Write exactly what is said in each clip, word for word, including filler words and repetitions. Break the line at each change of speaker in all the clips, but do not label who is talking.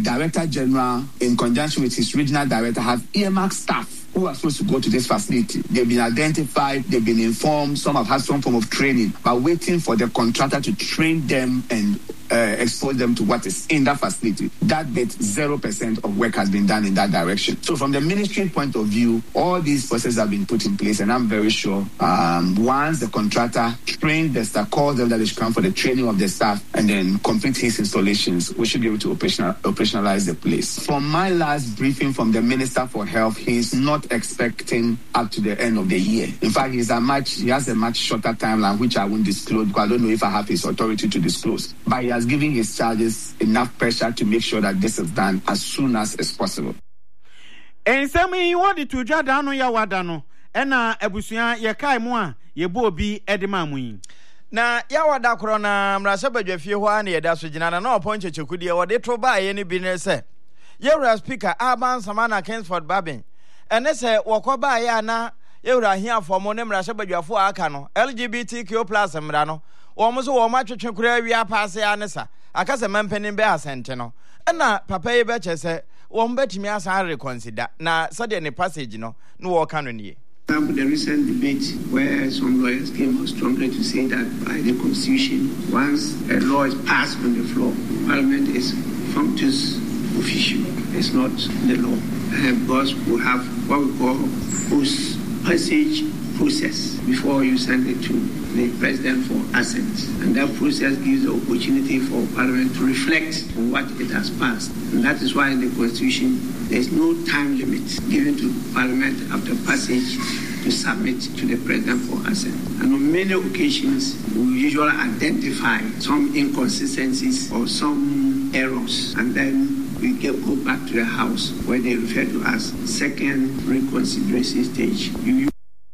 Director General, in conjunction with his regional director, have earmarked staff who are supposed to go to this facility. They've been identified, they've been informed, some have had some form of training, but waiting for the contractor to train them and uh, expose them to what is in that facility. That bit, zero percent of work has been done in that direction. So from the ministry point of view, all these processes have been put in place, and I'm very sure um, once the contractor trains the staff, calls them that they should come for the training of the staff, and then complete his installations, we should be able to operational, operationalize the place. From my last briefing from the Minister for Health, he is not expecting up to the end of the year. In fact, he's a much, he has a much shorter timeline, which I won't disclose because I don't know if I have his authority to disclose. But he has given his charges enough pressure to make sure that this is done as soon as is possible.
And some you wanted to jadano ya wadano, and uh, Ebusia Yakai Moa, ye bobi edimamui.
Na ya wada korona mrasaba dwafie ho ana yeda so gina na na oponche chekudi e wode to ba ye ni bi ne se yewra speaker Aban Samana Kingsford Babin ene se wokoba ya na yewra hiafo mo ne mrasaba dwafo aka no L G B T Q plus mra no wo mo so wo ma twetwe kura wi apase ya ne sa aka se mempenin be asente no na papa ye be che se wo mbetimi asa reconsider na so de ne passage no no wo ka no nie.
The recent debate where some lawyers came out strongly to say that by the Constitution, once a law is passed on the floor, Parliament is functus officio. It's not the law. And because we have what we call post passage process before you send it to the President for assent. And that process gives the opportunity for Parliament to reflect on what it has passed. And that is why in the Constitution, there's no time limit given to Parliament after passage to submit to the President for assent. And on many occasions, we usually identify some inconsistencies or some errors, and then we get go back to the House where they refer to as second reconsideration stage. You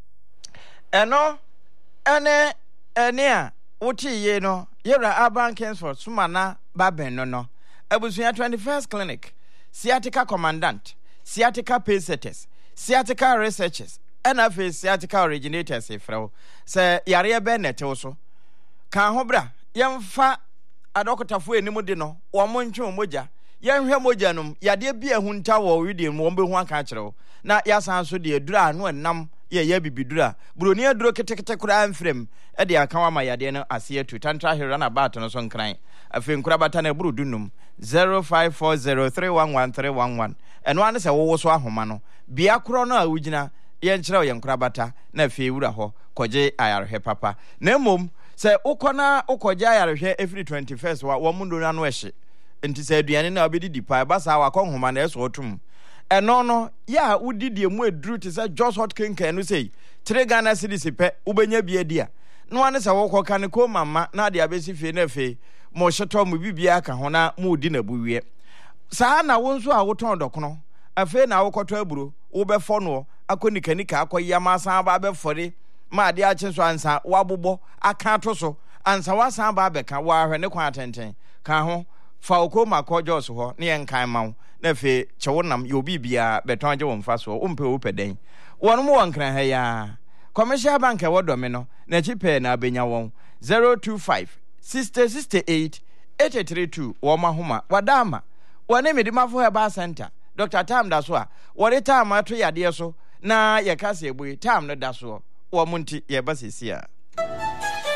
Eno, ene, enea, uti ye no, yera Aban Kingsford, sumana, baben no no. Ebusuya twenty-first Clinic, sciatica commandant, sciatica pacesetters, sciatica researchers, N F A sciatica originators, if so, say Yaria Bennett also. Can hobra, yam fa adokotafu enimudino, or moncho moja, yam hemojanum, yadia be a hunta or reading wombe one catcher. Na yasan so de dra no nam. Ye ye bibidura buronia duro ketekete kura amfrem e de akawa ma yade no ase atu tantra here na bat no so nkran afi nkura bata na buru dunum zero five four zero three one one three one one eno ane se wo so ahoma no bia kro no a wugina ye nkira ye nkura bata na afi wura ho koje ayarhe papa na mom se ukona ukoje ayarhe every twenty-first wa wo mundo na no ehye enti se aduane na obedi dipa ba sa wa konhoma na eso otum eno no ya udidi emu edru te say just hot kinka no say three Ghana cedis pe ubenya bia dia no ane se wo koka ne ko mama na de abesi fie na fe mo hyeto mo bibia ka ho na mo di na buwie saa na wo nso a wo ton dokono afe na wo koto aburo wo be fo no akonika nika akoya ma san ba be fore ma de a chenso ansa wabobo aka to so ansa wasan ba be ka wa hwe ne kwa atenten ka ho fa okoma kojo so ho ne enkan ma na fe chewonam yo bibia beton age won fa so umpe wo peden won mo wankran ha ya commercial bank e wodo me no na chipe na abenya won zero two five six zero six eight eight three two wo mahoma wadama wone medimafo heba center Doctor Tam da so a wore tam ato yade so na ye kase ebu tam no da so wo munti ye basisia